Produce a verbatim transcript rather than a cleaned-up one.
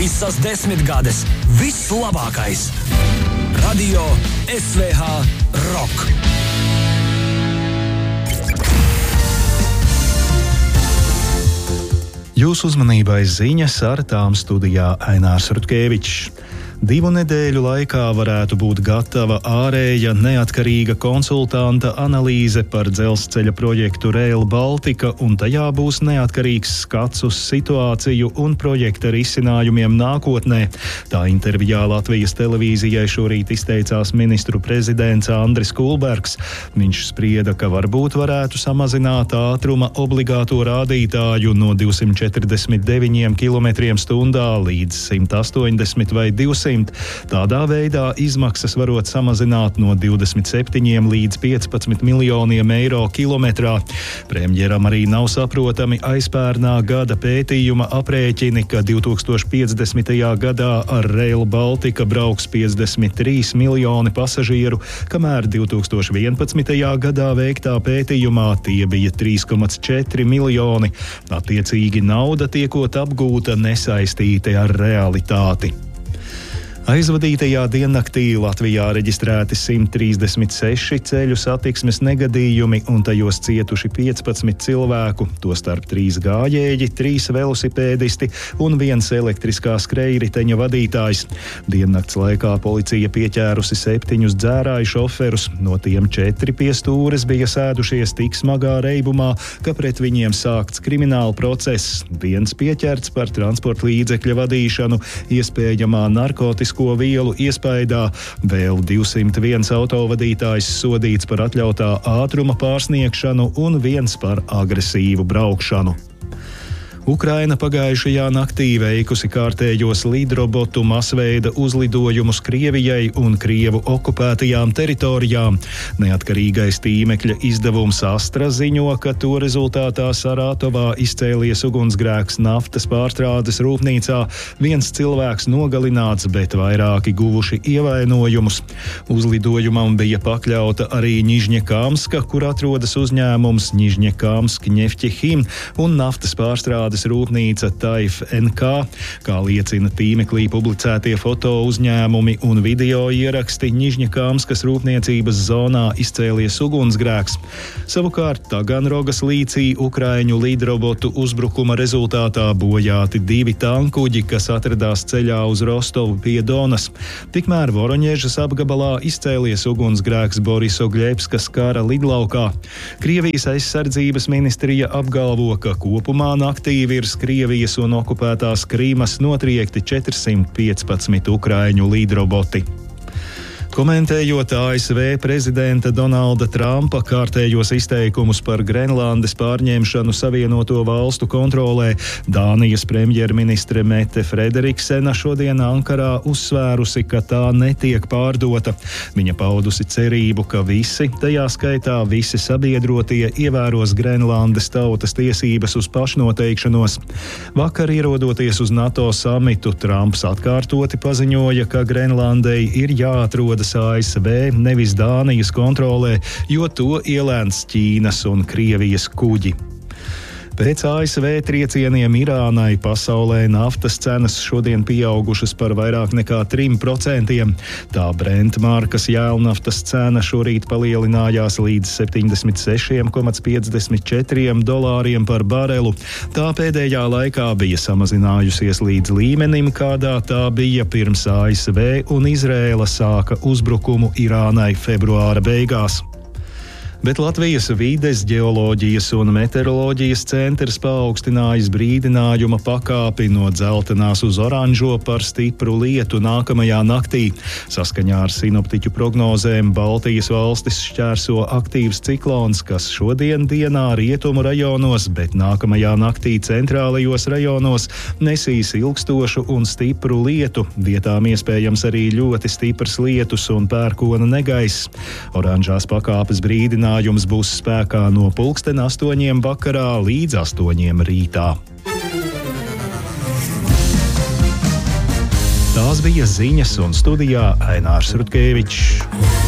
Visas desmitgades, viss labākais. Radio S V H Rock. Jūsu uzmanībai ziņas, ar tām studijā Ainārs Rutkevičs. Divu nedēļu laikā varētu būt gatava ārēja neatkarīga konsultanta analīze par dzelzceļa projektu Rail Baltica, un tajā būs neatkarīgs skats uz situāciju un projekta risinājumiem nākotnē. Tā intervijā Latvijas televīzijai šorīt izteicās ministru prezidents Andris Kulbergs. Viņš sprieda, ka varbūt varētu samazināt ātruma obligāto rādītāju no divsimt četrdesmit deviņiem kilometriem stundā līdz simt astoņdesmit vai divsimt. Tādā veidā izmaksas varot samazināt no divdesmit septiņiem līdz piecpadsmit miljoniem eiro kilometrā. Premjeram arī nav saprotami aizpērnā gada pētījuma aprēķini, ka divtūkstošpiecdesmitajā gadā ar Rail Baltica brauks piecdesmit trīs miljoni pasažieru, kamēr divtūkstošvienpadsmitajā gadā veiktā pētījumā tie bija trīs komats četri miljoni. Attiecīgi nauda tiekot apgūta nesaistīti ar realitāti. Aizvadītajā diennaktī Latvijā reģistrēti simt trīsdesmit seši ceļu satiksmes negadījumi un tajos cietuši piecpadsmit cilvēku, tostarp trīs gājēji, trīs velosipēdisti un viens elektriskā skrejriteņa vadītājs. Diennakts laikā policija pieķērusi septiņus dzērāju šoferus, no tiem četri pie stūres bija sēdušies tik smagā reibumā, ka pret viņiem sākts krimināla process. Viens pieķerts par transporta līdzekļa vadīšanu, iespējamā narkotiku vielu iespaidā, vēl divsimt viens autovadītājs sodīts par atļautā ātruma pārsniegšanu un viens par agresīvu braukšanu. Ukraina pagājušajā naktī veikusi kārtējos lidrobotu masveida uzlidojumus Krievijai un Krievu okupētajām teritorijām. Neatkarīgais tīmekļa izdevums Astra ziņo, ka to rezultātā Saratovā izcēlies ugunsgrēks naftas pārstrādes rūpnīcā. Viens cilvēks nogalināts, bet vairāki guvuši ievainojumus. Uzlidojumam bija pakļauta arī Nižņekamska, kur atrodas uzņēmums Nižņekamsk Ņefķihim un naftas pārstrādes rūpnīca Taif N K. Kā liecina tīmeklī publicētie foto uzņēmumi un video ieraksti, Nižņekamskas rūpniecības zonā izcēlies ugunsgrēks. Savukārt Taganrogas līcī ukraiņu lidrobotu uzbrukuma rezultātā bojāti divi tankuģi, kas atradās ceļā uz Rostovu pie Donas. Tikmēr Voroņežas apgabalā izcēlies ugunsgrēks Borisogļebskas kara lidlaukā. Krievijas aizsardzības ministrija apgalvo, ka kopumā naktī virs Krievijas un okupētās Krīmas notriekti četrsimt piecpadsmit ukraiņu lidroboti. Komentējot A S V prezidenta Donalda Trumpa kārtējos izteikumus par Grenlandes pārņemšanu Savienoto valstu kontrolē, Dānijas premjerministre Mette Frederiksena šodien Ankarā uzsvērusi, ka tā netiek pārdota. Viņa paudusi cerību, ka visi, tajā skaitā visi sabiedrotie, ievēros Grenlandes tautas tiesības uz pašnoteikšanos. Vakar ierodoties uz NATO samitu, Trumps atkārtoti paziņoja, ka Grenlandei ir jāatrod A S V, nevis Dānijas kontrolē, jo to ielēns Ķīnas un Krievijas kuģi. Pēc A S V triecieniem Irānai pasaulē naftas cenas šodien pieaugušas par vairāk nekā trim procentiem. Tā Brent markas jēlnaftas cena šorīt palielinājās līdz septiņdesmit sešiem komats piecdesmit četriem dolāriem par barelu. Tā pēdējā laikā bija samazinājusies līdz līmenim, kādā tā bija pirms A S V un Izrēla sāka uzbrukumu Irānai februāra beigās. Bet Latvijas vides, ģeoloģijas un meteoroloģijas centrs paaugstinājis brīdinājuma pakāpi no dzeltenās uz oranžo par stipru lietu nākamajā naktī. Saskaņā ar sinoptiķu prognozēm Baltijas valstis šķērso aktīvs ciklons, kas šodien dienā rietumu rajonos, bet nākamajā naktī centrālajos rajonos nesīs ilgstošu un stipru lietu. Vietām iespējams arī ļoti stiprs lietus un pērkona negaiss. Oranžās pakāpes brīdinājums Jums būs spēkā no pulksten astoņiem vakarā līdz astoņiem rītā. Tās bija ziņas un studijā Ainārs Rutkevičs.